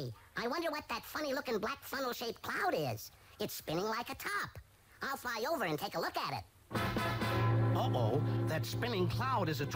Hey, I wonder what that funny-looking black funnel-shaped cloud is. It's spinning like a top. I'll fly over and take a look at it. Uh-oh, that spinning cloud is a